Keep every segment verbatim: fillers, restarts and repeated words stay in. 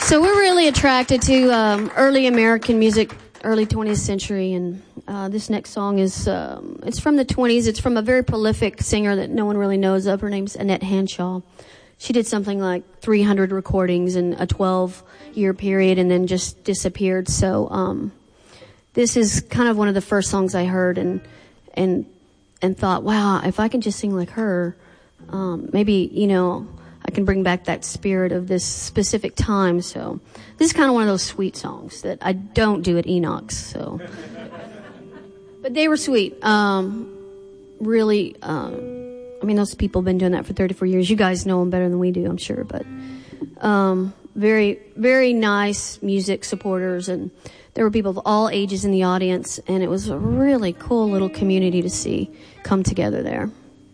So we're really attracted to um, early American music, early twentieth century, and uh, this next song is, um, it's from the twenties. It's from a very prolific singer that no one really knows of. Her name's Annette Hanshaw. She did something like three hundred recordings in a twelve-year period and then just disappeared. So um, this is kind of one of the first songs I heard and and and thought, wow, if I can just sing like her, um, maybe, you know, I can bring back that spirit of this specific time. So this is kind of one of those sweet songs that I don't do at Enoch's. So, but they were sweet. Um, really, uh, I mean, those people have been doing that for thirty-four years. You guys know them better than we do, I'm sure. But um, very, very nice music supporters, and there were people of all ages in the audience, and it was a really cool little community to see come together there.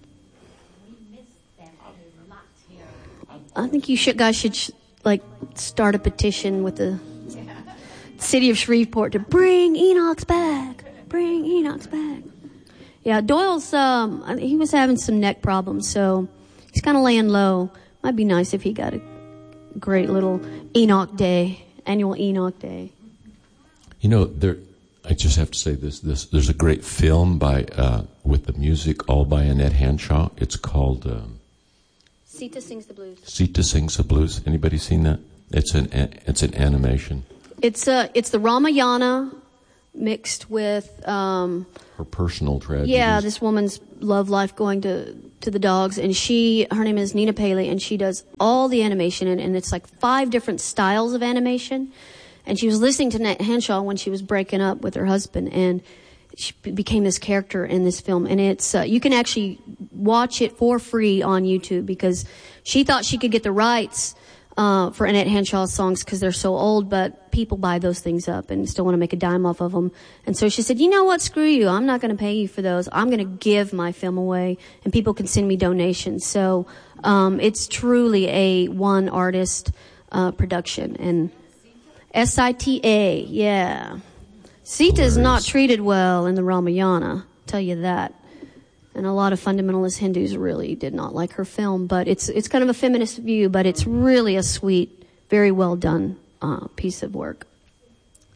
I think you should, guys should sh- like start a petition with the city of Shreveport to bring Enoch's back, bring Enoch's back. Yeah, Doyle's um, he was having some neck problems, so he's kind of laying low. Might be nice if he got a great little Enoch Day, annual Enoch Day. You know, there. I just have to say this. This there's a great film by uh, with the music all by Annette Hanshaw. It's called. Um, Sita Sings the Blues. Sita Sings the Blues. Anybody seen that? It's an it's an animation. It's uh it's the Ramayana mixed with um her personal tragedies. Yeah, this woman's love life going to to the dogs, and she her name is Nina Paley, and she does all the animation, and, and it's like five different styles of animation. And she was listening to Annette Hanshaw when she was breaking up with her husband, and she became this character in this film. And it's uh, you can actually watch it for free on YouTube, because she thought she could get the rights uh for Annette Hanshaw's songs because they're so old, but people buy those things up and still want to make a dime off of them. And so she said, you know what, screw you, I'm not going to pay you for those. I'm going to give my film away, and people can send me donations. So um it's truly a one artist uh production. And S I T A, yeah. Sita is not treated well in the Ramayana, I'll tell you that. And a lot of fundamentalist Hindus really did not like her film, but it's it's kind of a feminist view, but it's really a sweet, very well done uh, piece of work.